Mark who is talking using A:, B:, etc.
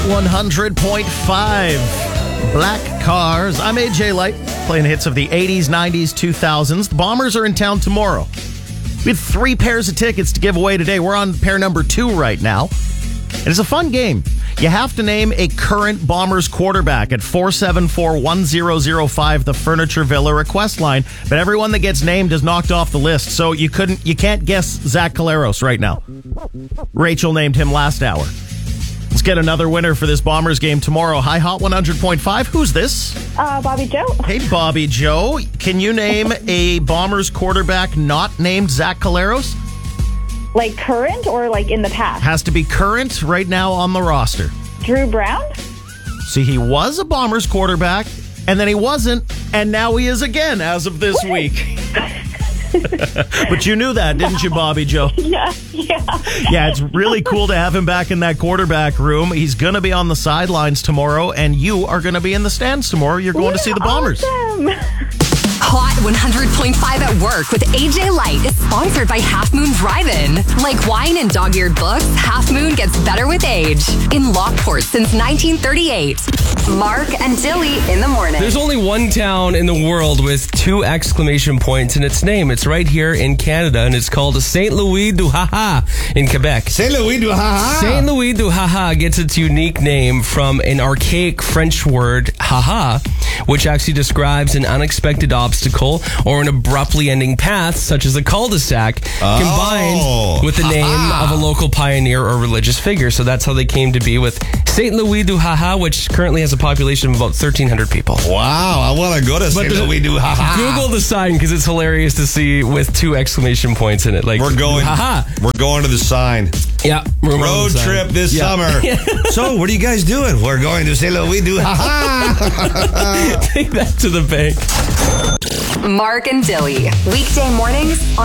A: 100.5. Black Cars. I'm AJ Light, playing hits of the 80s, 90s, 2000s. The Bombers are in town tomorrow. We have 3 pairs of tickets to give away today. We're on pair number 2 right now. And it's a fun game. You have to name a current Bombers quarterback at 474-1005, the Furniture Villa request line. But everyone that gets named is knocked off the list, so you can't guess Zach Collaros right now. Rachel named him last hour. Let's get another winner for this Bombers game tomorrow. Hi, Hot 100.5. Who's this?
B: Bobby Joe.
A: Hey, Bobby Joe. Can you name a Bombers quarterback not named Zach Collaros?
B: Like current or like in the past?
A: Has to be current right now on the roster.
B: Drew Brown?
A: See, he was a Bombers quarterback, and then he wasn't, and now he is again as of this week. But you knew that, didn't you, Bobby Joe?
B: Yeah.
A: Yeah, it's really cool to have him back in that quarterback room. He's going to be on the sidelines tomorrow, and you are going to be in the stands tomorrow. You're going to see the Bombers.
B: Awesome.
C: Hot 100.5 at Work with AJ Light is sponsored by Half Moon Drive-In. Like wine and dog-eared books, Half Moon gets better with age. In Lockport since 1938. Mark and Dilly in the morning.
D: There's only one town in the world with 2 exclamation points in its name. It's right here in Canada, and it's called St. Louis du Ha-Ha in Quebec.
E: St. Louis du Ha-Ha.
D: St. Louis du Ha-Ha gets its unique name from an archaic French word, ha-ha, which actually describes an unexpected obstacle or an abruptly ending path, such as a cul-de-sac, combined with the name of a local pioneer or religious figure. So that's how they came to be with St. Louis du Ha-Ha, which currently has a population of about 1,300 people.
E: Wow, I want to go to St. Louis du Ha-Ha.
D: Google the sign because it's hilarious to see with 2 exclamation points in it. Like
E: We're going to the sign.
D: Yeah.
E: Road trip this summer. So, what are you guys doing? We're going to St. Louis du Ha-Ha.
D: Take that to the bank.
C: Mark and Dilly. Weekday mornings on